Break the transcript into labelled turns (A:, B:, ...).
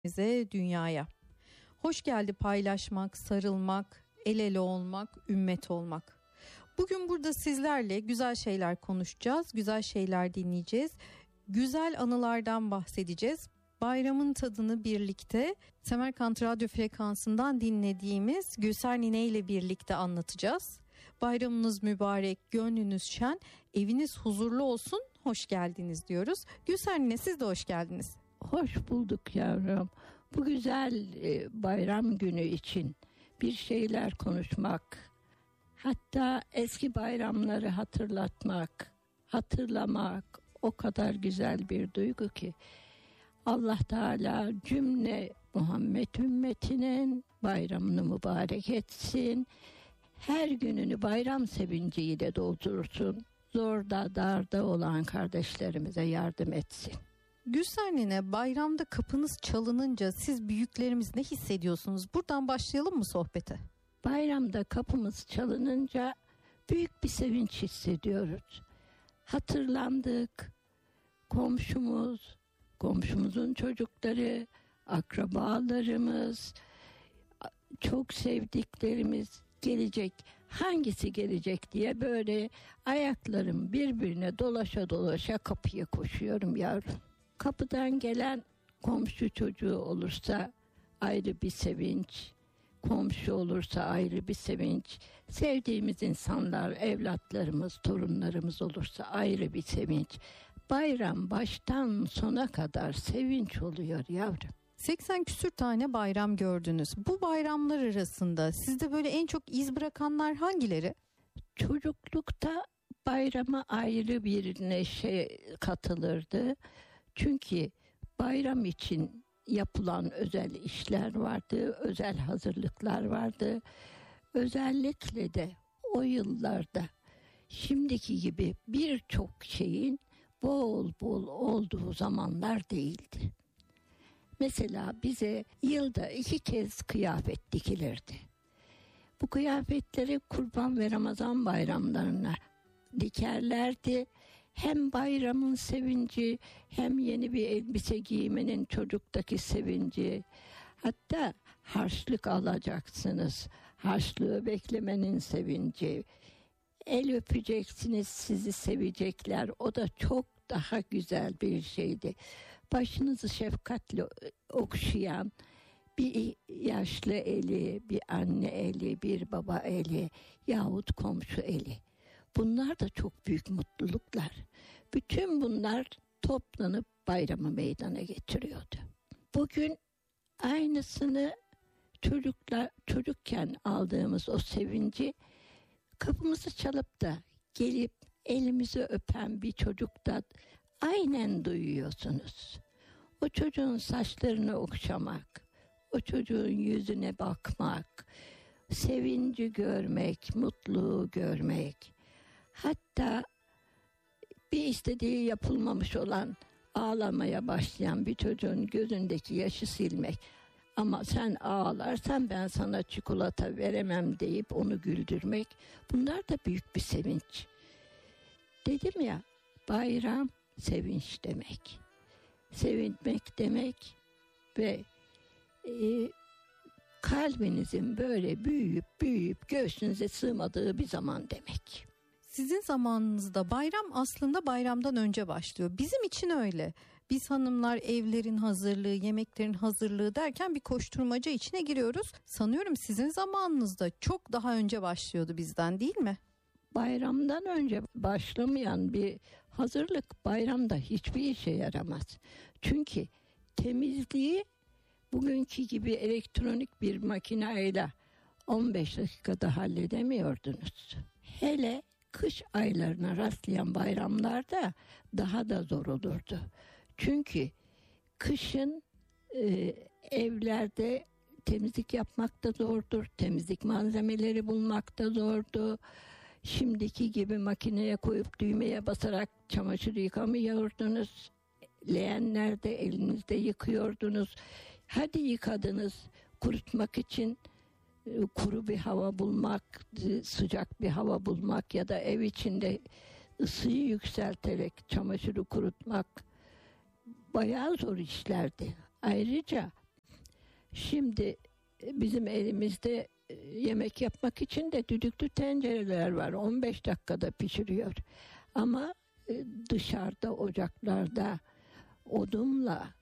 A: bize dünyaya. Hoş geldi paylaşmak, sarılmak, el ele olmak, ümmet olmak. Bugün burada sizlerle güzel şeyler konuşacağız, güzel şeyler dinleyeceğiz, güzel anılardan bahsedeceğiz. Bayramın tadını birlikte Semerkant Radyo frekansından dinlediğimiz Gülser Nine ile birlikte anlatacağız. Bayramınız mübarek, gönlünüz şen, eviniz huzurlu olsun, hoş geldiniz diyoruz. Gülser Nine, siz de hoş geldiniz.
B: Hoş bulduk yavrum. Bu güzel bayram günü için bir şeyler konuşmak, hatta eski bayramları hatırlamak o kadar güzel bir duygu ki Allah Teala cümle Muhammed ümmetinin bayramını mübarek etsin. Her gününü bayram sevinciyle doldursun. Zorda, darda olan kardeşlerimize yardım etsin.
A: Gülser Nine, bayramda kapınız çalınınca siz büyüklerimiz ne hissediyorsunuz? Buradan başlayalım mı sohbete?
B: Bayramda kapımız çalınınca büyük bir sevinç hissediyoruz. Hatırlandık, komşumuzun çocukları, akrabalarımız, çok sevdiklerimiz gelecek. Hangisi gelecek diye böyle ayaklarım birbirine dolaşa kapıya koşuyorum yavrum. Kapıdan gelen komşu çocuğu olursa ayrı bir sevinç, komşu olursa ayrı bir sevinç, sevdiğimiz insanlar, evlatlarımız, torunlarımız olursa ayrı bir sevinç. Bayram baştan sona kadar sevinç oluyor yavrum.
A: 80 küsür tane bayram gördünüz. Bu bayramlar arasında sizde böyle en çok iz bırakanlar hangileri?
B: Çocuklukta bayrama ayrı bir neşe katılırdı. Çünkü bayram için yapılan özel işler vardı, özel hazırlıklar vardı. Özellikle de o yıllarda şimdiki gibi birçok şeyin bol bol olduğu zamanlar değildi. Mesela bize yılda 2 kez kıyafet dikilirdi. Bu kıyafetleri Kurban ve Ramazan bayramlarına dikerlerdi. Hem bayramın sevinci, hem yeni bir elbise giymenin çocuktaki sevinci. Hatta harçlık alacaksınız, harçlığı beklemenin sevinci. El öpeceksiniz, sizi sevecekler. O da çok daha güzel bir şeydi. Başınızı şefkatle okşayan bir yaşlı eli, bir anne eli, bir baba eli yahut komşu eli. Bunlar da çok büyük mutluluklar. Bütün bunlar toplanıp bayramı meydana getiriyordu. Bugün aynısını çocukken aldığımız o sevinci kapımızı çalıp da gelip elimizi öpen bir çocukta aynen duyuyorsunuz. O çocuğun saçlarını okşamak, o çocuğun yüzüne bakmak, sevinci görmek, mutluluğu görmek. Hatta bir istediği yapılmamış olan, ağlamaya başlayan bir çocuğun gözündeki yaşı silmek. Ama sen ağlarsan ben sana çikolata veremem deyip onu güldürmek. Bunlar da büyük bir sevinç. Dedim ya, bayram sevinç demek. Sevinmek demek ve kalbinizin böyle büyüyüp göğsünüze sığmadığı bir zaman demek.
A: Sizin zamanınızda bayram aslında bayramdan önce başlıyor. Bizim için öyle. Biz hanımlar evlerin hazırlığı, yemeklerin hazırlığı derken bir koşturmaca içine giriyoruz. Sanıyorum sizin zamanınızda çok daha önce başlıyordu bizden, değil mi?
B: Bayramdan önce başlamayan bir hazırlık bayramda hiçbir işe yaramaz. Çünkü temizliği bugünkü gibi elektronik bir makineyle 15 dakikada halledemiyordunuz. Hele kış aylarına rastlayan bayramlarda daha da zor olurdu. Çünkü kışın evlerde temizlik yapmak da zordur. Temizlik malzemeleri bulmak da zordu. Şimdiki gibi makineye koyup düğmeye basarak çamaşır yıkamıyordunuz. Leğenlerde elinizde yıkıyordunuz. Hadi yıkadınız, kurutmak için kuru bir hava bulmak, sıcak bir hava bulmak ya da ev içinde ısıyı yükselterek çamaşırı kurutmak bayağı zor işlerdi. Ayrıca Şimdi bizim elimizde yemek yapmak için de düdüklü tencereler var. 15 dakikada pişiriyor. Ama dışarıda ocaklarda odunla